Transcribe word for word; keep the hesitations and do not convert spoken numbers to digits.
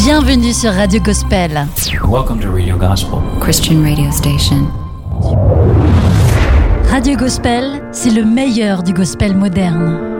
Bienvenue sur Radio Gospel. Welcome to Radio Gospel, Christian radio station. Radio Gospel, c'est le meilleur du gospel moderne.